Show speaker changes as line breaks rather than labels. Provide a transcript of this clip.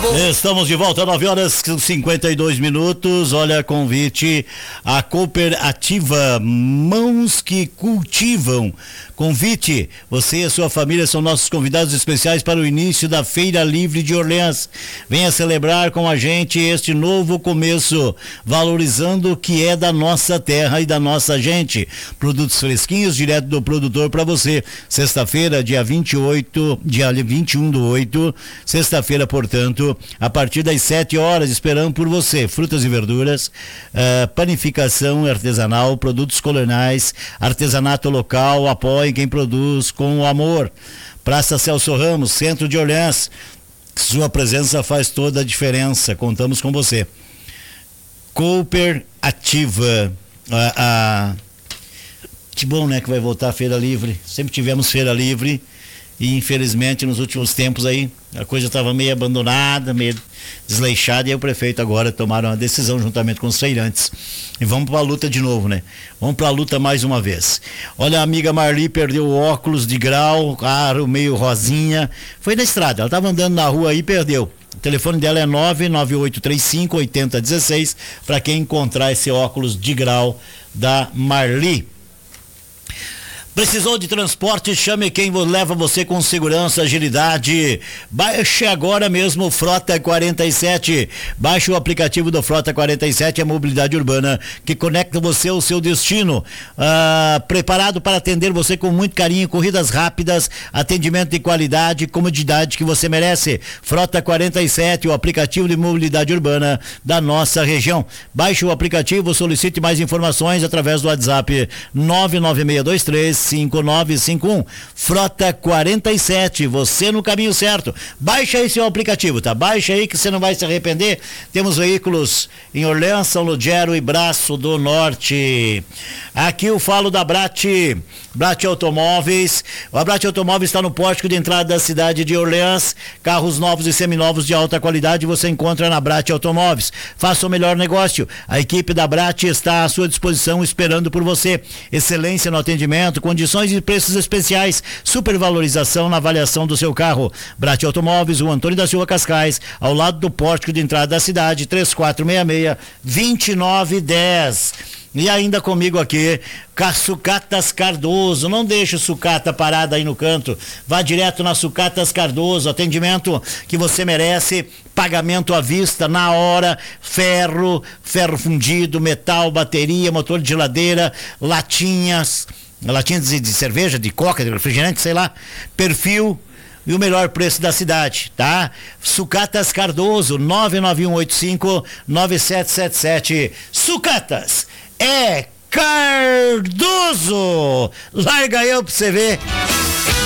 Estamos de volta, 9h52. Olha, convite à Cooperativa Mãos que Cultivam. Convite, você e a sua família são nossos convidados especiais para o início da Feira Livre de Orleans. Venha celebrar com a gente este novo começo, valorizando o que é da nossa terra e da nossa gente. Produtos fresquinhos, direto do produtor para você. Sexta-feira, dia 21/8, sexta-feira, portanto, a partir das 7 horas, esperando por você. Frutas e verduras, panificação artesanal, produtos coloniais, artesanato local, apoie quem produz com amor. Praça Celso Ramos, centro de Orleans. Sua presença faz toda a diferença. Contamos com você. Cooperativa. Que bom, né, que vai voltar a Feira Livre. Sempre tivemos Feira Livre e infelizmente nos últimos tempos aí a coisa estava meio abandonada, meio desleixada, e aí o prefeito agora tomaram uma decisão juntamente com os feirantes. E vamos para a luta de novo, né? Vamos para a luta mais uma vez. Olha, a amiga Marli perdeu o óculos de grau, aro meio rosinha. Foi na estrada, ela estava andando na rua aí e perdeu. O telefone dela é 99835-8016 para quem encontrar esse óculos de grau da Marli. Precisou de transporte? Chame quem leva você com segurança, agilidade. Baixe agora mesmo o Frota 47. Baixe o aplicativo do Frota 47, a mobilidade urbana que conecta você ao seu destino. Preparado para atender você com muito carinho, corridas rápidas, atendimento de qualidade e comodidade que você merece. Frota 47, o aplicativo de mobilidade urbana da nossa região. Baixe o aplicativo, solicite mais informações através do WhatsApp 99623 5951. Frota 47, você no caminho certo. Baixa aí seu aplicativo, tá? Baixa aí que você não vai se arrepender. Temos veículos em Orleans, São Lugero e Braço do Norte. Aqui eu falo da Brat Automóveis. A Brat Automóveis está no pórtico de entrada da cidade de Orleans. Carros novos e seminovos de alta qualidade você encontra na Brat Automóveis. Faça o melhor negócio. A equipe da Brat está à sua disposição esperando por você. Excelência no atendimento, condições e preços especiais, supervalorização na avaliação do seu carro. Brat Automóveis, o Antônio da Silva Cascais, ao lado do pórtico de entrada da cidade, 3466-2910. E ainda comigo aqui, Sucatas Cardoso. Não deixe o sucata parado aí no canto. Vá direto na Sucatas Cardoso. Atendimento que você merece. Pagamento à vista, na hora. Ferro fundido, metal, bateria, motor de geladeira, latinhas de cerveja, de coca, de refrigerante, sei lá. Perfil e o melhor preço da cidade, tá? Sucatas Cardoso, 99185-9777. Sucatas é Cardoso! Larga eu pra você ver.